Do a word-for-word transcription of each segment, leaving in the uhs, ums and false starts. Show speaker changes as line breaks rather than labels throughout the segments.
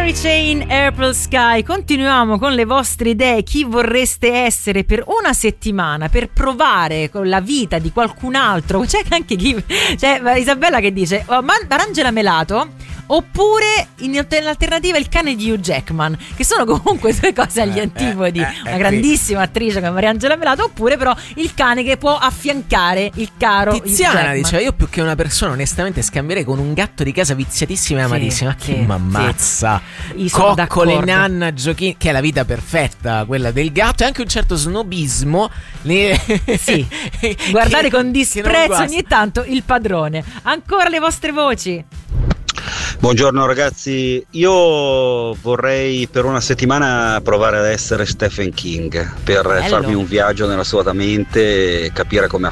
Mary Chain, April Sky. Continuiamo con le vostre idee. Chi vorreste essere per una settimana per provare con la vita di qualcun altro? C'è anche chi, c'è Isabella che dice oh, ma Angela Melato, oppure in alternativa il cane di Hugh Jackman, che sono comunque due cose agli antipodi.
eh, eh, eh,
una grandissima attrice come Mariangela Melato, oppure però il cane che può affiancare il caro
Tiziana diceva io più che una persona onestamente scambierei con un gatto di casa viziatissimo e amatissimo.
Sì,
che
sì,
m'ammazza
sì.
coccole, nanna, giochini, che è la vita perfetta quella del gatto, e anche un certo snobismo le...
sì. guardare
che,
con disprezzo ogni tanto il padrone. Ancora le vostre voci.
Buongiorno ragazzi, io vorrei per una settimana provare ad essere Stephen King per
Bello.
farmi un viaggio nella sua mente, capire come ha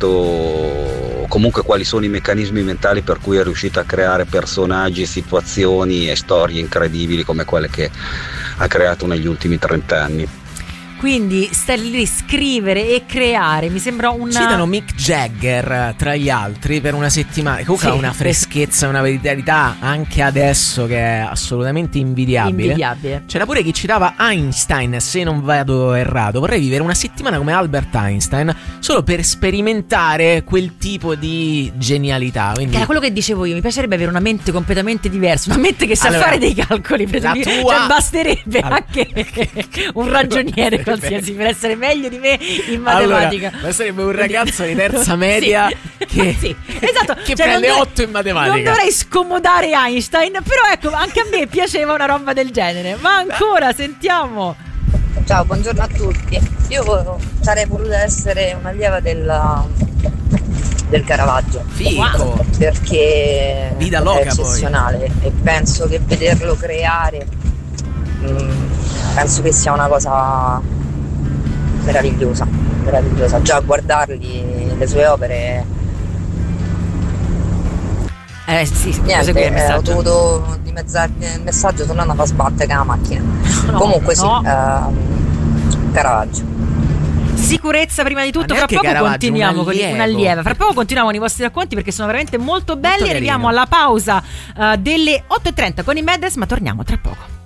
fatto, comunque quali sono i meccanismi mentali per cui è riuscito a creare personaggi, situazioni e storie incredibili come quelle che ha creato negli ultimi trent'anni.
Quindi stare lì, scrivere e creare, mi sembra una...
Citano Mick Jagger tra gli altri per una settimana. Comunque
Sì.
ha una freschezza, una vitalità anche adesso che è assolutamente invidiabile.
Invidiabile.
C'era pure chi citava Einstein, se non vado errato. Vorrei vivere una settimana come Albert Einstein, solo per sperimentare quel tipo di genialità. Quindi...
Che era quello che dicevo io, mi piacerebbe avere una mente completamente diversa, una mente che sa
Allora,
fare dei calcoli, per
la
esempio.
tua-
Cioè
Allora.
basterebbe anche un ragioniere qualsiasi per essere meglio di me in matematica.
Allora, ma sarebbe un ragazzo di terza media
sì.
che,
sì, esatto.
che
Cioè,
prende
non dovrei-
otto in matematica.
Non dovrei scomodare Einstein, però ecco, anche a me piaceva una roba del genere. Ma ancora, sentiamo.
Ciao, buongiorno a tutti. Io sarei voluta essere un'allieva del, del Caravaggio.
Fico.
Perché
Vida
è
loca,
eccezionale e penso che vederlo creare mh, penso che sia una cosa meravigliosa, meravigliosa. Già guardarli, le sue opere.
Eh sì,
Niente,
il
eh, ho
messaggio.
dovuto dimezzare il messaggio tornando a far sbattere con la macchina.
No,
Comunque sì,
no.
ehm, Caravaggio.
Sicurezza prima di tutto.
Ma
Fra
neanche
poco
Caravaggio,
continuiamo
un
con
allievo.
una lieve. Fra poco continuiamo con i vostri racconti perché sono veramente molto belli.
Molto
Arriviamo
carino.
alla pausa uh, delle otto e trenta con i Madness, ma torniamo tra poco.